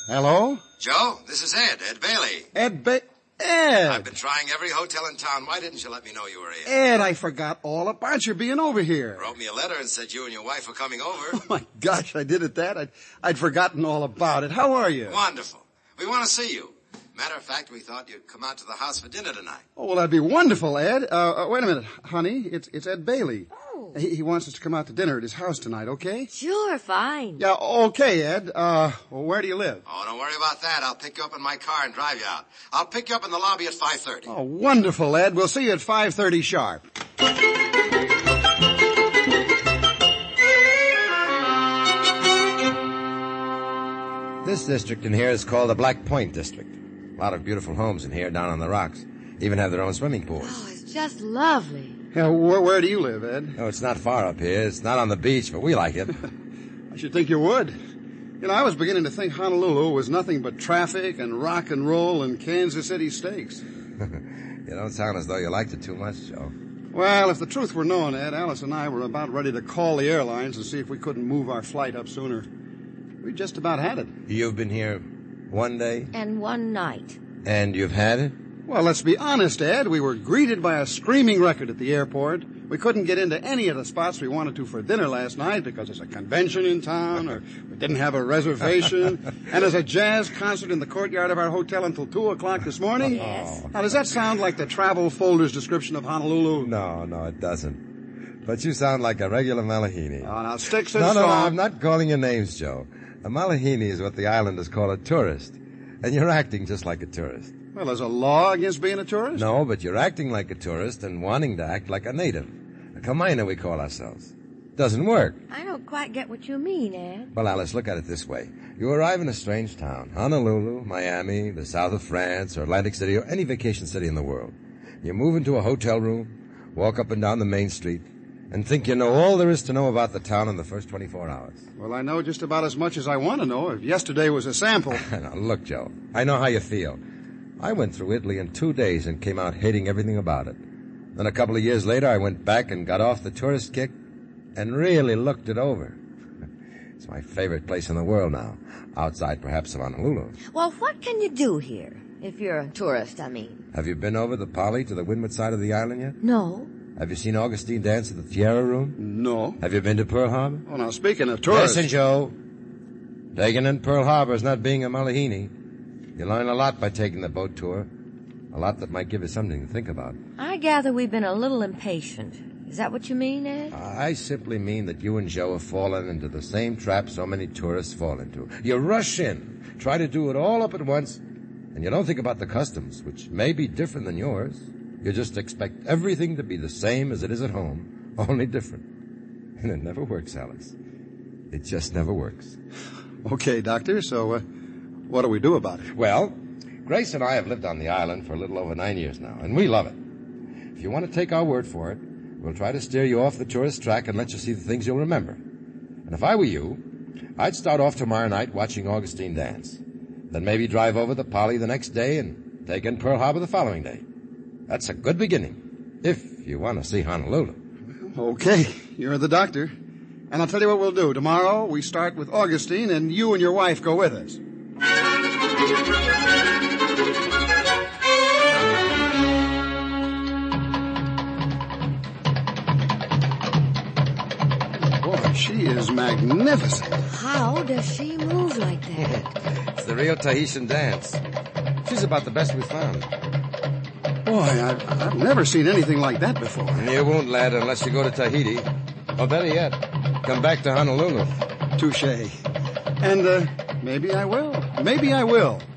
Hello? Joe, this is Ed Bailey. Ed! I've been trying every hotel in town. Why didn't you let me know you were here? Ed, I forgot all about you being over here. Wrote me a letter and said you and your wife were coming over. Oh, my gosh, I did it that. I'd forgotten all about it. How are you? Wonderful. We want to see you. Matter of fact, we thought you'd come out to the house for dinner tonight. Oh, well, that'd be wonderful, Ed. Wait a minute, honey. It's Ed Bailey. Oh. He wants us to come out to dinner at his house tonight, okay? Sure, fine. Yeah, okay, Ed. Well, where do you live? Oh, don't worry about that. I'll pick you up in my car and drive you out. I'll pick you up in the lobby at 5:30. Oh, wonderful, Ed. We'll see you at 5:30 sharp. This district in here is called the Black Point District. A lot of beautiful homes in here down on the rocks. Even have their own swimming pools. Oh, it's just lovely. Yeah, where do you live, Ed? Oh, it's not far up here. It's not on the beach, but we like it. I should think you would. You know, I was beginning to think Honolulu was nothing but traffic and rock and roll and Kansas City steaks. You don't sound as though you liked it too much, Joe. Well, if the truth were known, Ed, Alice and I were about ready to call the airlines and see if we couldn't move our flight up sooner. We just about had it. You've been here one day? And one night. And you've had it? Well, let's be honest, Ed. We were greeted by a screaming record at the airport. We couldn't get into any of the spots we wanted to for dinner last night because there's a convention in town or we didn't have a reservation. And there's a jazz concert in the courtyard of our hotel until 2 o'clock this morning. Yes. Now, does that sound like the travel folder's description of Honolulu? No, it doesn't. But you sound like a regular Malahini. Oh, now, sticks and No, stones. I'm not calling you names, Joe. A Malahini is what the islanders call a tourist. And you're acting just like a tourist. Well, there's a law against being a tourist? No, but you're acting like a tourist and wanting to act like a native. A Kamaina, we call ourselves. Doesn't work. I don't quite get what you mean, Ed. Well, Alice, look at it this way. You arrive in a strange town, Honolulu, Miami, the south of France, or Atlantic City, or any vacation city in the world. You move into a hotel room, walk up and down the main street, and think you know all there is to know about the town in the first 24 hours. Well, I know just about as much as I want to know. If yesterday was a sample. Now, look, Joe, I know how you feel. I went through Italy in 2 days and came out hating everything about it. Then a couple of years later, I went back and got off the tourist kick and really looked it over. It's my favorite place in the world now, outside perhaps of Honolulu. Well, what can you do here? If you're a tourist, I mean. Have you been over the Pali to the windward side of the island yet? No. Have you seen Augustine dance at the Tierra Room? No. Have you been to Pearl Harbor? Oh, now, speaking of tourists... Listen, Joe. Taking in Pearl Harbor is not being a Malahini. You learn a lot by taking the boat tour. A lot that might give you something to think about. I gather we've been a little impatient. Is that what you mean, Ed? I simply mean that you and Joe have fallen into the same trap so many tourists fall into. You rush in, try to do it all up at once, and you don't think about the customs, which may be different than yours. You just expect everything to be the same as it is at home, only different. And it never works, Alice. It just never works. Okay, Doctor, so what do we do about it? Well, Grace and I have lived on the island for a little over 9 years now, and we love it. If you want to take our word for it, we'll try to steer you off the tourist track and let you see the things you'll remember. And if I were you, I'd start off tomorrow night watching Augustine dance. Then maybe drive over the Pali the next day and take in Pearl Harbor the following day. That's a good beginning, if you want to see Honolulu. Okay, you're the doctor. And I'll tell you what we'll do. Tomorrow, we start with Augustine, and you and your wife go with us. Boy, she is magnificent. How does she move like that? It's the real Tahitian dance. She's about the best we've found. Boy, I've never seen anything like that before. You won't, lad, unless you go to Tahiti. Or better yet, come back to Honolulu. Touche. And maybe I will. Maybe I will.